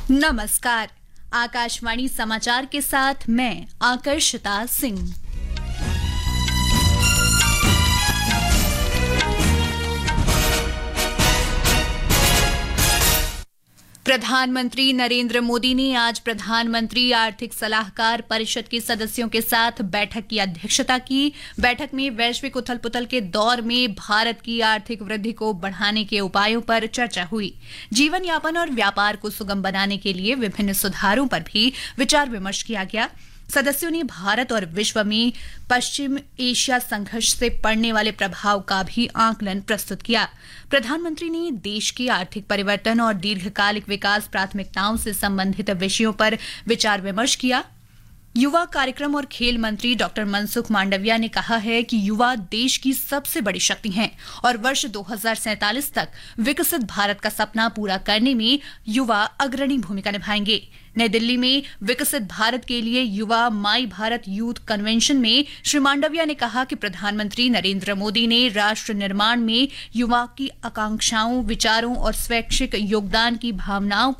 नमस्कार। आकाशवाणी समाचार के साथ मैं आकर्षिता सिंह। प्रधानमंत्री नरेंद्र मोदी ने आज प्रधानमंत्री आर्थिक सलाहकार परिषद के सदस्यों के साथ बैठक की अध्यक्षता की। बैठक में वैश्विक उथल-पुथल के दौर में भारत की आर्थिक वृद्धि को बढ़ाने के उपायों पर चर्चा हुई। जीवन यापन और व्यापार को सुगम बनाने के लिए विभिन्न सुधारों पर भी विचार विमर्श किया गया। सदस्यों ने भारत और विश्व में पश्चिम एशिया संघर्ष से पड़ने वाले प्रभाव का भी आकलन प्रस्तुत किया। प्रधानमंत्री ने देश के आर्थिक परिवर्तन और दीर्घकालिक विकास प्राथमिकताओं से संबंधित विषयों पर विचार विमर्श किया। युवा कार्यक्रम और खेल मंत्री डॉक्टर मनसुख मांडविया ने कहा है कि युवा देश की सबसे बड़ी शक्ति हैं और वर्ष 2047 तक विकसित भारत का सपना पूरा करने में युवा अग्रणी भूमिका निभाएंगे। नई दिल्ली में विकसित भारत के लिए युवा माई भारत यूथ कन्वेंशन में श्री मांडविया ने कहा कि प्रधानमंत्री नरेंद्र मोदी ने राष्ट्र निर्माण में युवा की आकांक्षाओं, विचारों और स्वैच्छिक योगदान की भावनाओं